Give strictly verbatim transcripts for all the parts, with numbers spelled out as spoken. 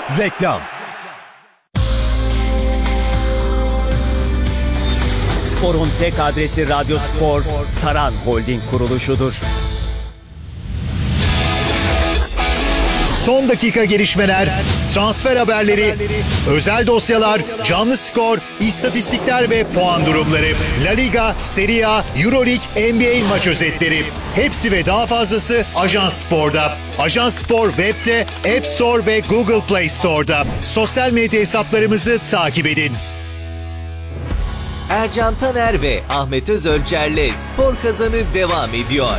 Reklam. Spor'un tek adresi Radyo Spor, Saran Holding kuruluşudur. Son dakika gelişmeler, transfer haberleri, özel dosyalar, canlı skor, istatistikler ve puan durumları. La Liga, Serie A, Euroleague, N B A maç özetleri. Hepsi ve daha fazlası Ajans Spor'da. Ajans Spor web'de, App Store ve Google Play Store'da. Sosyal medya hesaplarımızı takip edin. Ercan Taner ve Ahmet Özölçer'le Spor Kazanı devam ediyor.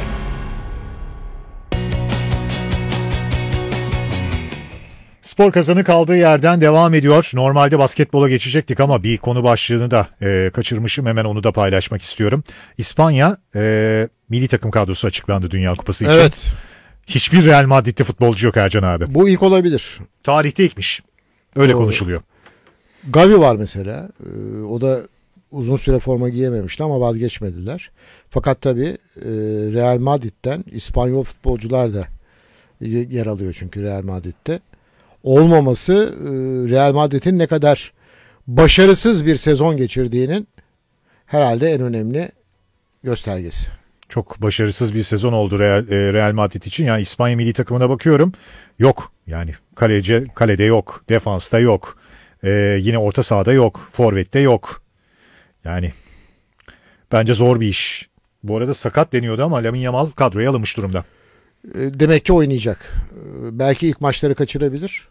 Spor Kazanı kaldığı yerden devam ediyor. Normalde basketbola geçecektik ama bir konu başlığını da e, kaçırmışım. Hemen onu da paylaşmak istiyorum. İspanya e, milli takım kadrosu açıklandı Dünya Kupası için. Evet. Hiçbir Real Madrid'de futbolcu yok Ercan abi. Bu ilk olabilir. Tarihte ilkmiş. Öyle Doğru. konuşuluyor. Gavi var mesela. Ee, o da uzun süre forma giyememişti ama vazgeçmediler. Fakat tabii e, Real Madrid'den İspanyol futbolcular da yer alıyor çünkü Real Madrid'de. Olmaması e, Real Madrid'in ne kadar başarısız bir sezon geçirdiğinin herhalde en önemli göstergesi. Çok başarısız bir sezon oldu Real, e, Real Madrid için. Yani İspanya milli takımına bakıyorum. Yok. Yani kaleci, kalede yok. Defansta yok. E, yine orta sahada yok. Forvet'te yok. Yani bence zor bir iş. Bu arada sakat deniyordu ama Lamine Yamal kadroya alınmış durumda. E, demek ki oynayacak. E, belki ilk maçları kaçırabilir.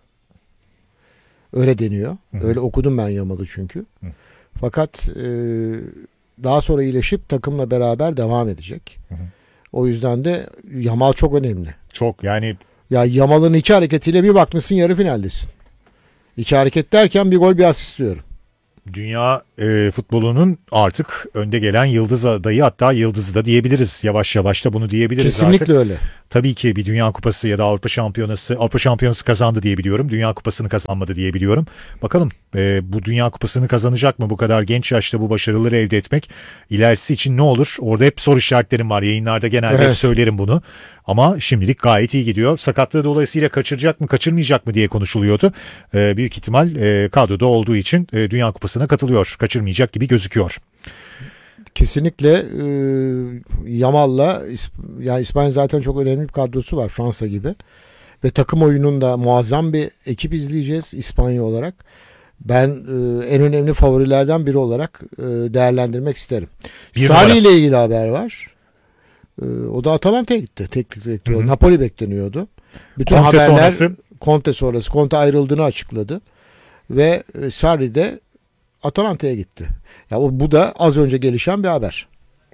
Öyle deniyor. Hı-hı. Öyle okudum ben Yamal'ı çünkü. Hı. Fakat e, daha sonra iyileşip takımla beraber devam edecek. Hı-hı. O yüzden de Yamal çok önemli. Çok yani. Ya Yamal'ın iki hareketiyle bir bakmışsın yarı finaldesin. İki hareket derken bir gol bir asist diyorum. Dünya e, futbolunun artık önde gelen yıldız adayı, hatta yıldızı da diyebiliriz. Yavaş yavaş da bunu diyebiliriz. Kesinlikle artık. Öyle. Tabii ki bir Dünya Kupası ya da Avrupa Şampiyonası, Avrupa Şampiyonası kazandı diyebiliyorum. Dünya Kupası'nı kazanmadı diyebiliyorum. Bakalım e, bu Dünya Kupası'nı kazanacak mı? Bu kadar genç yaşta bu başarıları elde etmek ilerisi için ne olur? Orada hep soru işaretlerim var. Yayınlarda genelde evet. hep söylerim bunu. Ama şimdilik gayet iyi gidiyor. Sakatlığı dolayısıyla kaçıracak mı, kaçırmayacak mı diye konuşuluyordu. E, büyük ihtimal e, kadroda olduğu için e, Dünya Kupası'na katılıyor. Kaçırmayacak gibi gözüküyor. Kesinlikle e, Yamal'la yani İspanya zaten çok önemli bir kadrosu var Fransa gibi. Ve takım oyununda muazzam bir ekip izleyeceğiz İspanya olarak. Ben e, en önemli favorilerden biri olarak e, değerlendirmek isterim. Sarri ile ilgili haber var. E, o da Atalanta'ya gitti. Teknik direktör. Napoli bekleniyordu. Bütün Conte haberler sonrası. Conte sonrası. Conte ayrıldığını açıkladı. Ve e, Sarri de Atalanta'ya gitti. Ya o bu da az önce gelişen bir haber.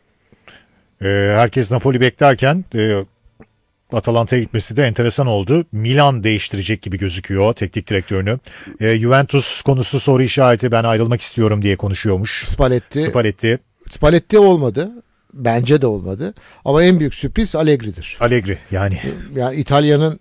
Ee, herkes Napoli beklerken e, Atalanta'ya gitmesi de enteresan oldu. Milan değiştirecek gibi gözüküyor teknik direktörünü. E, Juventus konusu soru işareti, ben ayrılmak istiyorum diye konuşuyormuş. Spalletti. Spalletti. Spalletti olmadı. Bence de olmadı. Ama en büyük sürpriz Allegri'dir. Allegri yani. Yani İtalya'nın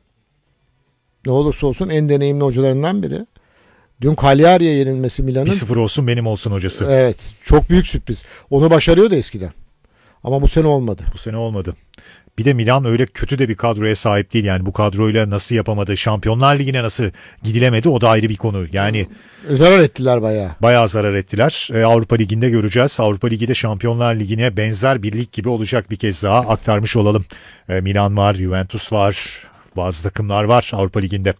ne olursa olsun en deneyimli hocalarından biri. Dün Cagliari'ye yenilmesi Milan'ın. bir sıfır olsun benim olsun hocası. Evet. Çok büyük sürpriz. Onu başarıyordu eskiden. Ama bu sene olmadı. Bu sene olmadı. Bir de Milan öyle kötü de bir kadroya sahip değil. Yani bu kadroyla nasıl yapamadı? Şampiyonlar Ligi'ne nasıl gidilemedi? O da ayrı bir konu. Yani zarar ettiler bayağı. Bayağı zarar ettiler. Ee, Avrupa Ligi'nde göreceğiz. Avrupa Ligi'de Şampiyonlar Ligi'ne benzer bir lig gibi olacak, bir kez daha aktarmış olalım. Ee, Milan var, Juventus var, bazı takımlar var Avrupa Ligi'nde.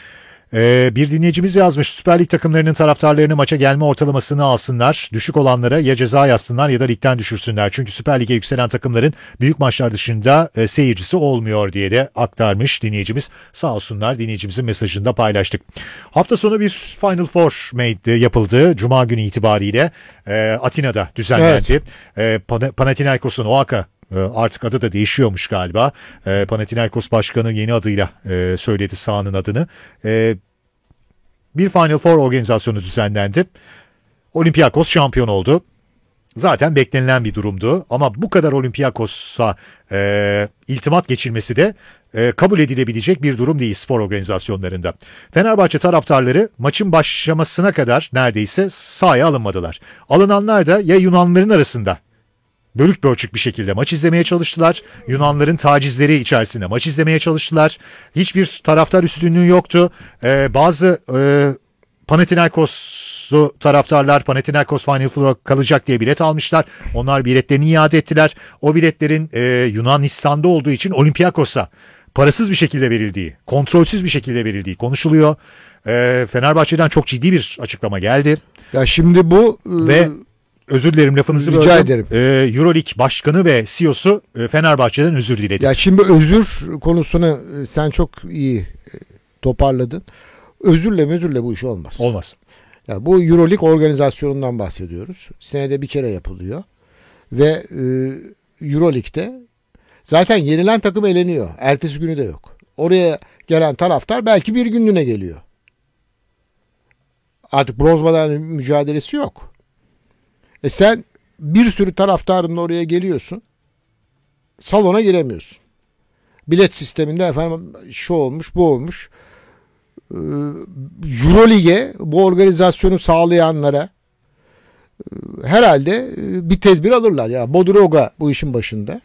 Ee, bir dinleyicimiz yazmış, Süper Lig takımlarının taraftarlarını maça gelme ortalamasını alsınlar. Düşük olanlara ya ceza yazsınlar ya da ligden düşürsünler. Çünkü Süper Lig'e yükselen takımların büyük maçlar dışında e, seyircisi olmuyor diye de aktarmış dinleyicimiz. Sağ olsunlar, dinleyicimizin mesajını da paylaştık. Hafta sonu bir Final Four made yapıldı. Cuma günü itibariyle e, Atina'da düzenlendi. Evet. E, Panathinaikos'un O A K artık adı da değişiyormuş galiba. E, Panathinaikos Başkanı yeni adıyla e, söyledi sahanın adını. E, bir Final Four organizasyonu düzenlendi. Olympiakos şampiyon oldu. Zaten beklenilen bir durumdu. Ama bu kadar Olympiakos'a e, iltimat geçilmesi de e, kabul edilebilecek bir durum değil spor organizasyonlarında. Fenerbahçe taraftarları maçın başlamasına kadar neredeyse sahaya alınmadılar. Alınanlar da ya Yunanlıların arasında bölük pörçük bir şekilde maç izlemeye çalıştılar. Yunanların tacizleri içerisinde maç izlemeye çalıştılar. Hiçbir taraftar üstünlüğü yoktu. Ee, bazı e, Panathinaikoslu taraftarlar Panathinaikos Final Four'a kalacak diye bilet almışlar. Onlar biletlerini iade ettiler. O biletlerin e, Yunanistan'da olduğu için Olympiakos'a parasız bir şekilde verildiği, kontrolsüz bir şekilde verildiği konuşuluyor. E, Fenerbahçe'den çok ciddi bir açıklama geldi. Ya şimdi bu Ve özür dilerim lafınızı rica böldüm. ederim. Ee, Euroleague başkanı ve C E O'su e, Fenerbahçe'den özür diledi. Ya şimdi özür konusunu e, sen çok iyi e, toparladın. Özürle mezürle bu iş olmaz. Olmaz. Ya bu Euroleague organizasyonundan bahsediyoruz. Senede bir kere yapılıyor. Ve e, Euroleague'de zaten yenilen takım eleniyor. Ertesi günü de yok. Oraya gelen taraftar belki bir günlüğüne geliyor. Artık bronz madalya mücadelesi yok. E sen bir sürü taraftarınla oraya geliyorsun. Salona giremiyorsun. Bilet sisteminde efendim şu olmuş, bu olmuş. Ee, Euroleague'e bu organizasyonu sağlayanlara e, herhalde e, bir tedbir alırlar ya. Bodiroga bu işin başında.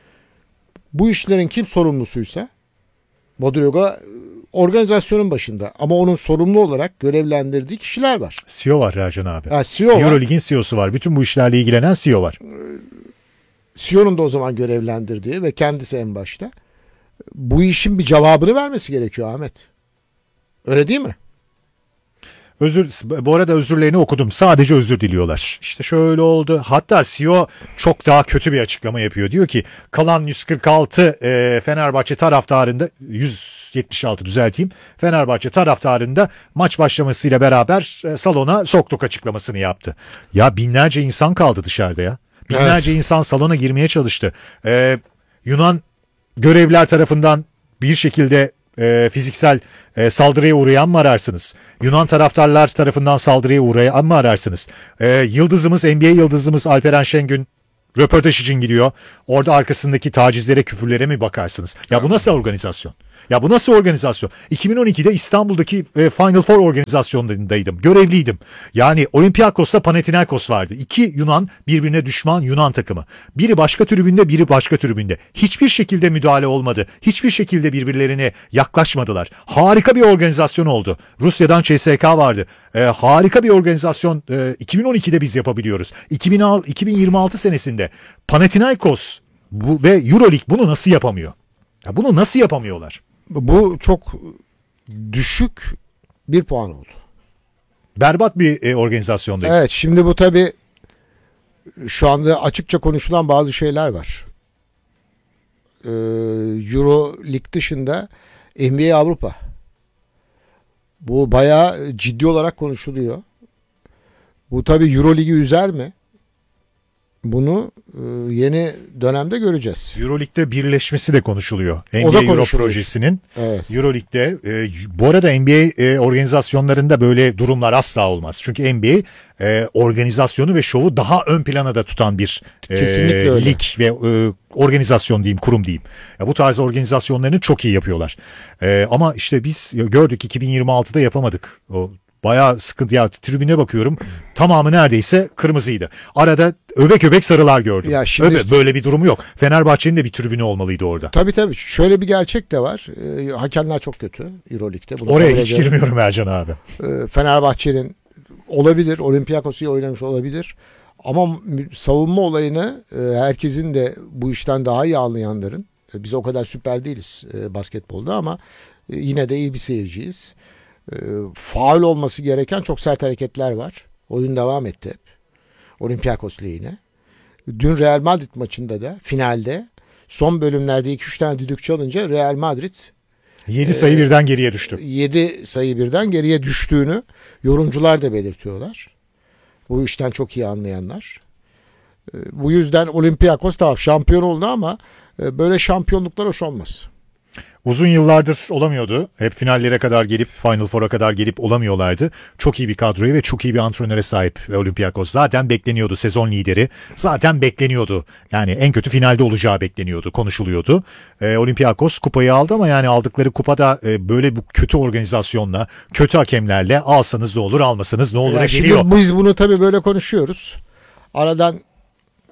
Bu işlerin kim sorumlusuysa Bodiroga organizasyonun başında. Ama onun sorumlu olarak görevlendirdiği kişiler var. C E O var Ercan abi. Ha, C E O var. Euroleague'in C E O'su var. Bütün bu işlerle ilgilenen C E O var. C E O'nun da o zaman görevlendirdiği ve kendisi en başta. Bu işin bir cevabını vermesi gerekiyor Ahmet. Öyle değil mi? Özür, bu arada özürlerini okudum. Sadece özür diliyorlar. İşte şöyle oldu. Hatta C E O çok daha kötü bir açıklama yapıyor. Diyor ki kalan yüz kırk altı e, Fenerbahçe taraftarında yüz yetmiş altı düzelteyim. Fenerbahçe taraftarında maç başlamasıyla beraber e, salona soktuk açıklamasını yaptı. Ya binlerce insan kaldı dışarıda ya. Binlerce evet. insan salona girmeye çalıştı. E, Yunan görevliler tarafından bir şekilde e, fiziksel e, saldırıya uğrayan mı ararsınız? Yunan taraftarlar tarafından saldırıya uğrayan mı ararsınız? E, yıldızımız, N B A yıldızımız Alperen Şengün röportaj için gidiyor. Orada arkasındaki tacizlere, küfürlere mi bakarsınız? Ya bu nasıl organizasyon? Ya bu nasıl organizasyon? iki bin on ikide İstanbul'daki e, Final Four organizasyonundaydım. Görevliydim. Yani Olympiakos'ta Panathinaikos vardı. İki Yunan birbirine düşman Yunan takımı. Biri başka tribünde, biri başka tribünde. Hiçbir şekilde müdahale olmadı. Hiçbir şekilde birbirlerine yaklaşmadılar. Harika bir organizasyon oldu. Rusya'dan C S K vardı. E, harika bir organizasyon e, iki bin on ikide biz yapabiliyoruz. iki bin yirmi altı senesinde Panathinaikos bu, ve Euroleague bunu nasıl yapamıyor? Ya bunu nasıl yapamıyorlar? Bu çok düşük bir puan oldu. Berbat bir e, organizasyondaydı. Evet, şimdi bu tabii şu anda açıkça konuşulan bazı şeyler var. Ee, Euro Lig dışında N B A Avrupa. Bu bayağı ciddi olarak konuşuluyor. Bu tabii Euro Ligi üzer mi? Bunu e, yeni dönemde göreceğiz. Euroleague'de birleşmesi de konuşuluyor. N B A O da Euro konuşuluyor. projesinin. Evet. Euroleague'de e, bu arada N B A e, organizasyonlarında böyle durumlar asla olmaz. Çünkü N B A e, organizasyonu ve şovu daha ön plana da tutan bir e, Kesinlikle öyle. lig ve e, organizasyon diyeyim, kurum diyeyim. Ya, bu tarz organizasyonlarını çok iyi yapıyorlar. E, ama işte biz gördük iki bin yirmi altıda yapamadık. O bayağı sıkıntı ya. Tribüne bakıyorum. Tamamı neredeyse kırmızıydı. Arada öbek öbek sarılar gördüm. Ya şimdi Öbe, böyle bir durum yok. Fenerbahçe'nin de bir tribünü olmalıydı orada. Tabii tabii. Şöyle bir gerçek de var. Ee, hakemler çok kötü Euroleague'de. Bunu Oraya kabul hiç ederim. girmiyorum Ercan abi. Ee, Fenerbahçe'nin olabilir. Olympiakos'u oynamış olabilir. Ama savunma olayını e, herkesin de bu işten daha iyi anlayanların, e, biz o kadar süper değiliz e, basketbolda ama e, yine de iyi bir seyirciyiz. E, faul olması gereken çok sert hareketler var. Oyun devam etti hep. Olympiakos lehine. Dün Real Madrid maçında da finalde son bölümlerde iki üç tane düdük çalınca Real Madrid yedi sayı birden geriye düştü. yedi sayı birden geriye düştüğünü yorumcular da belirtiyorlar. Bu işten çok iyi anlayanlar. Bu yüzden Olympiakos tamam şampiyon oldu ama böyle şampiyonluklar hoş olmaz. Uzun yıllardır olamıyordu. Hep finallere kadar gelip Final Four'a kadar gelip olamıyorlardı. Çok iyi bir kadroya ve çok iyi bir antrenöre sahip Olympiakos. Zaten bekleniyordu, sezon lideri. Zaten bekleniyordu. Yani en kötü finalde olacağı bekleniyordu, konuşuluyordu. Ee, Olympiakos kupayı aldı ama yani aldıkları kupada e, böyle bu kötü organizasyonla, kötü hakemlerle alsanız ne olur, almasanız ne olur Yani geliyor. şimdi biz bunu tabii böyle konuşuyoruz. Aradan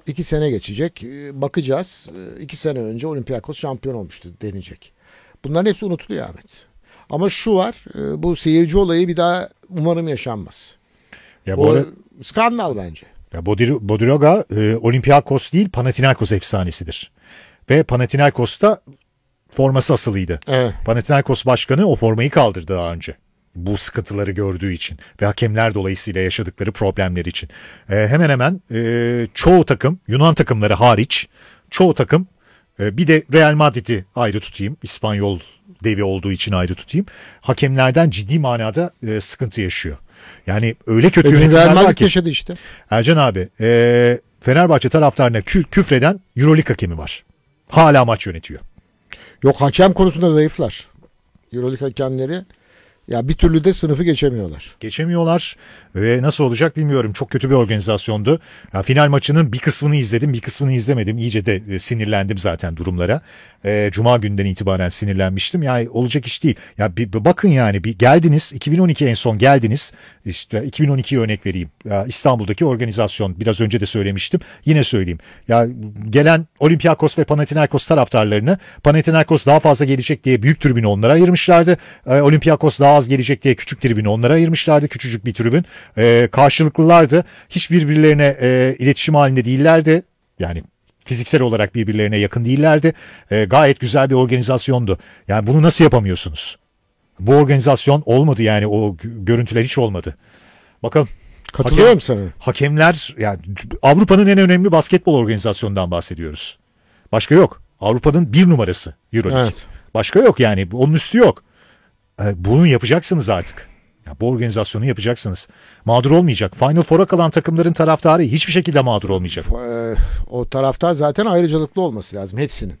İki sene geçecek. Ee, Bakacağız. Ee, İki sene önce Olympiakos şampiyon olmuştu denecek. Bunların hepsi unutuluyor Ahmet. Ama şu var. e, Bu seyirci olayı bir daha umarım yaşanmaz. Ya bu O ara- skandal bence. Ya Bodir- Bodiroga e, Olympiakos değil Panathinaikos efsanesidir. Ve Panathinaikos'ta forması asılıydı. Evet. Panathinaikos başkanı o formayı kaldırdı daha önce. Bu sıkıntıları gördüğü için ve hakemler dolayısıyla yaşadıkları problemler için. E, hemen hemen e, çoğu takım, Yunan takımları hariç çoğu takım, e, bir de Real Madrid'i ayrı tutayım, İspanyol devi olduğu için ayrı tutayım. Hakemlerden ciddi manada e, sıkıntı yaşıyor. Yani öyle kötü E, Real yönetimler var Madrid ki. yaşadı işte. Ercan abi, e, Fenerbahçe taraftarına kü- küfreden Euroleague hakemi var. Hala maç yönetiyor. Yok, hakem konusunda zayıflar. Euroleague hakemleri ya bir türlü de sınıfı geçemiyorlar. Geçemiyorlar ve nasıl olacak bilmiyorum. Çok kötü bir organizasyondu. Ya, final maçının bir kısmını izledim, bir kısmını izlemedim. İyice de e, sinirlendim zaten durumlara. E, Cuma günden itibaren sinirlenmiştim. Yani olacak iş değil. Ya bir, bir bakın yani bir geldiniz, iki bin on iki en son geldiniz. İşte iki bin on ikiye örnek vereyim. Ya, İstanbul'daki organizasyon, biraz önce de söylemiştim. Yine söyleyeyim. Ya gelen Olympiakos ve Panathinaikos taraftarlarını, Panathinaikos daha fazla gelecek diye büyük tribünü onlara ayırmışlardı. E, Olympiakos daha az gelecek diye küçük tribünü onlara ayırmışlardı. Küçücük bir tribün. E, karşılıklılardı. Hiç birbirlerine e, iletişim halinde değillerdi. Yani fiziksel olarak birbirlerine yakın değillerdi. E, gayet güzel bir organizasyondu. Yani bunu nasıl yapamıyorsunuz? Bu organizasyon olmadı yani, o gö- görüntüler hiç olmadı. Bakalım. Katılıyorum sana. Hakemler, yani Avrupa'nın en önemli basketbol organizasyonundan bahsediyoruz. Başka yok. Avrupa'nın bir numarası Euroleague. Evet. Başka yok yani. Onun üstü yok. E, bunu yapacaksınız artık. Ya, bu organizasyonu yapacaksınız. Mağdur olmayacak. Final Four'a kalan takımların taraftarı hiçbir şekilde mağdur olmayacak. Ee, O taraftar zaten ayrıcalıklı olması lazım hepsinin.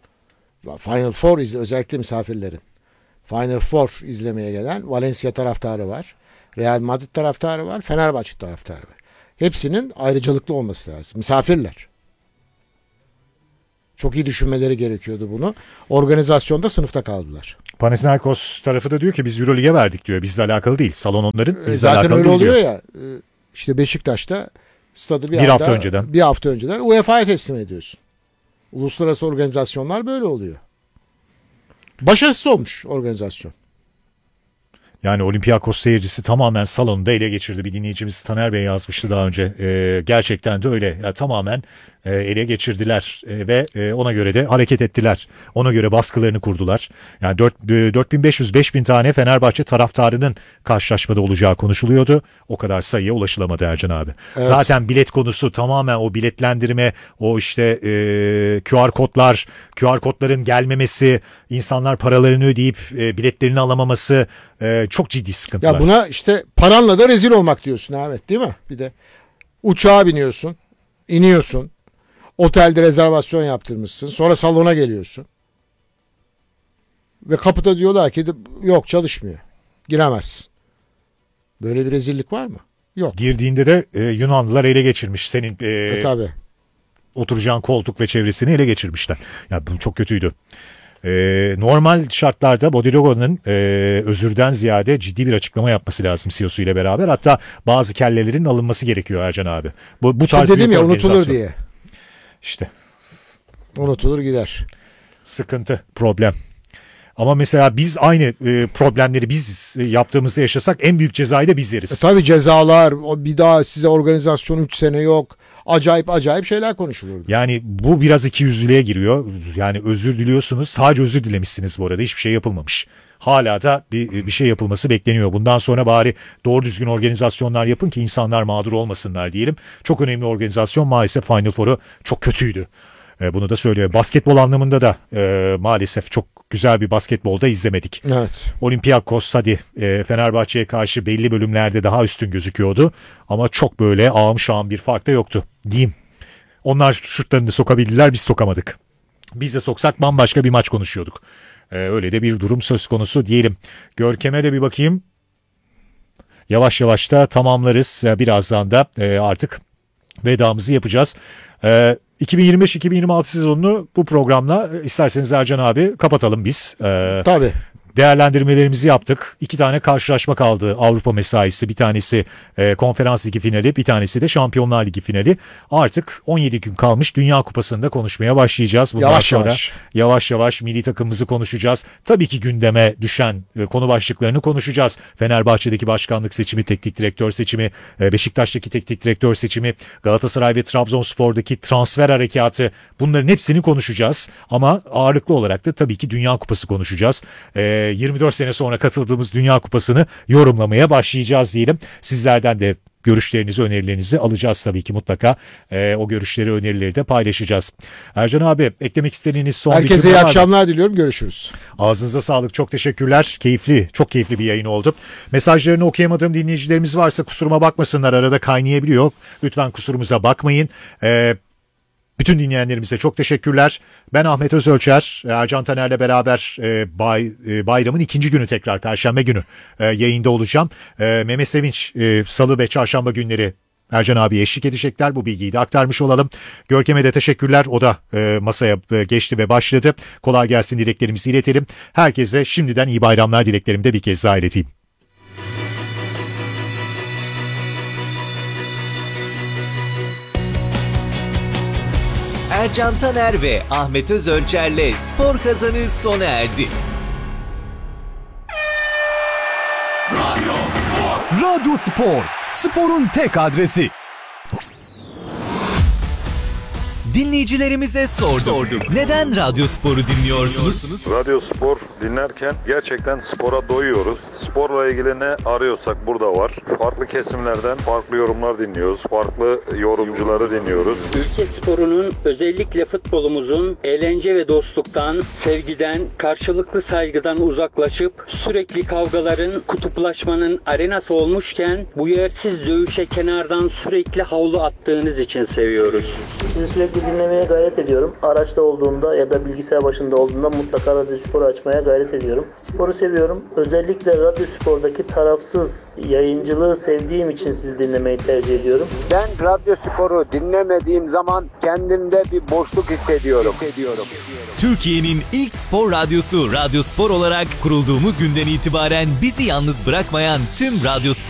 Final Four izle, özellikle misafirlerin. Final Four izlemeye gelen Valencia taraftarı var. Real Madrid taraftarı var. Fenerbahçe taraftarı var. Hepsinin ayrıcalıklı olması lazım. Misafirler. Çok iyi düşünmeleri gerekiyordu bunu. Organizasyonda sınıfta kaldılar. Panathinaikos tarafı da diyor ki biz Euroleague'e verdik diyor. Bizle alakalı değil. Salon onların, Ee, bizle Zaten alakalı öyle değil oluyor diyor. ya. e, İşte Beşiktaş'ta stadı bir, Bir anda- hafta önceden. bir hafta önceden U E F A'ya teslim ediyorsun. Uluslararası organizasyonlar böyle oluyor. Başarısız olmuş organizasyon. Yani Olympiakos seyircisi tamamen salonda ele geçirdi. Bir dinleyicimiz Taner Bey yazmıştı daha önce. Ee, gerçekten de öyle. Ya, tamamen e, ele geçirdiler e, ve e, ona göre de hareket ettiler. Ona göre baskılarını kurdular. Yani dört bin beş yüz beş bin tane Fenerbahçe taraftarının karşılaşmada olacağı konuşuluyordu. O kadar sayıya ulaşılamadı Ercan abi. Evet. Zaten bilet konusu tamamen o biletlendirme, o işte e, Q R kodlar, Q R kodların gelmemesi, insanlar paralarını ödeyip e, biletlerini alamaması, e, çok ciddi sıkıntılar. Ya buna işte paranla da rezil olmak diyorsun Ahmet, değil mi? Bir de uçağa biniyorsun, iniyorsun, otelde rezervasyon yaptırmışsın, sonra salona geliyorsun. Ve kapıda diyorlar ki yok, çalışmıyor, giremezsin. Böyle bir rezillik var mı? Yok. Girdiğinde de e, Yunanlılar ele geçirmiş. Senin e, E, tabii. oturacağın koltuk ve çevresini ele geçirmişler. Ya bu çok kötüydü. E, normal şartlarda Bodiroga'nın e, özürden ziyade ciddi bir açıklama yapması lazım C E O'su ile beraber. Hatta bazı kellelerin alınması gerekiyor Ercan abi. Bu, bu İşte tarz dedim büyük ya, unutulur organizasyon. diye. İşte Unutulur gider. sıkıntı, problem. Ama mesela biz aynı e, problemleri biz e, yaptığımızda yaşasak en büyük cezayı da biz yeriz. E, tabii cezalar, o bir daha size organizasyon üç sene yok. Acayip acayip şeyler konuşulurdu. Yani bu biraz ikiyüzlülüğe giriyor. Yani özür diliyorsunuz. Sadece özür dilemişsiniz bu arada. Hiçbir şey yapılmamış. Hala da bir, bir şey yapılması bekleniyor. Bundan sonra bari doğru düzgün organizasyonlar yapın ki insanlar mağdur olmasınlar diyelim. Çok önemli organizasyon, maalesef Final Four'u çok kötüydü. E, bunu da söylüyorum. Basketbol anlamında da e, maalesef çok güzel bir basketbolda izlemedik. Evet. Olympiakos hadi e, Fenerbahçe'ye karşı belli bölümlerde daha üstün gözüküyordu. Ama çok böyle ağım şağım bir fark da yoktu diyeyim. Onlar şutlarını sokabildiler, biz sokamadık. Biz de soksak bambaşka bir maç konuşuyorduk. E, öyle de bir durum söz konusu diyelim. Görkem'e de bir bakayım. Yavaş yavaş da tamamlarız. E, birazdan da e, artık vedamızı yapacağız. E, iki bin yirmi beş iki bin yirmi altı sezonunu bu programla e, isterseniz Ercan abi kapatalım biz. E, Tabii. değerlendirmelerimizi yaptık. İki tane karşılaşma kaldı Avrupa mesaisi. Bir tanesi e, Konferans Ligi finali, bir tanesi de Şampiyonlar Ligi finali. Artık on yedi gün kalmış, Dünya Kupası'nda konuşmaya başlayacağız. Bundan Yavaş sonra yavaş. yavaş yavaş milli takımımızı konuşacağız. Tabii ki gündeme düşen e, konu başlıklarını konuşacağız. Fenerbahçe'deki başkanlık seçimi, teknik direktör seçimi, e, Beşiktaş'taki teknik direktör seçimi, Galatasaray ve Trabzonspor'daki transfer harekatı, bunların hepsini konuşacağız. Ama ağırlıklı olarak da tabii ki Dünya Kupası konuşacağız. E, yirmi dört sene sonra katıldığımız Dünya Kupası'nı yorumlamaya başlayacağız diyelim. Sizlerden de görüşlerinizi, önerilerinizi alacağız tabii ki mutlaka. E, o görüşleri, önerileri de paylaşacağız. Ercan abi, eklemek istediğiniz son Herkese bir cümle iyi var mı? akşamlar diliyorum. Görüşürüz. Ağzınıza sağlık. Çok teşekkürler. Keyifli, çok keyifli bir yayın oldu. Mesajlarını okuyamadığım dinleyicilerimiz varsa kusuruma bakmasınlar. Arada kaynayabiliyor. Lütfen kusurumuza bakmayın. Ee, bütün dinleyenlerimize çok teşekkürler. Ben Ahmet Özölçer. Ercan Taner'le beraber e, bay, e, bayramın ikinci günü, tekrar Perşembe günü e, yayında olacağım. E, Mehmet Sevinç e, Salı ve Çarşamba günleri Ercan abi eşlik edecekler. Bu bilgiyi de aktarmış olalım. Görkem'e de teşekkürler. O da e, masaya e, geçti ve başladı. Kolay gelsin dileklerimizi iletelim. Herkese şimdiden iyi bayramlar dileklerimi de bir kez daha ileteyim. Ercan Taner ve Ahmet Özölçer'le Spor Kazanı sona erdi. Radyo Spor, sporun tek adresi. Dinleyicilerimize sorduk. sorduk. Neden Radyo Spor'u dinliyorsunuz? Radyo Spor dinlerken gerçekten spora doyuyoruz. Sporla ilgili ne arıyorsak burada var. Farklı kesimlerden farklı yorumlar dinliyoruz. Farklı yorumcuları dinliyoruz. Ülke sporunun, özellikle futbolumuzun eğlence ve dostluktan, sevgiden, karşılıklı saygıdan uzaklaşıp sürekli kavgaların, kutuplaşmanın arenası olmuşken bu yersiz dövüşe kenardan sürekli havlu attığınız için seviyoruz. Sizi sürekli dinlemeye gayret ediyorum. Araçta olduğumda ya da bilgisayar başında olduğumda mutlaka Radyo Spor'u açmaya gayret ediyorum. Sporu seviyorum. Özellikle Radyo Spor'daki tarafsız yayıncılığı sevdiğim için sizi dinlemeyi tercih ediyorum. Ben Radyo Spor'u dinlemediğim zaman kendimde bir boşluk hissediyorum. hissediyorum. Türkiye'nin ilk spor radyosu Radyo Spor olarak kurulduğumuz günden itibaren bizi yalnız bırakmayan tüm Radyo Spor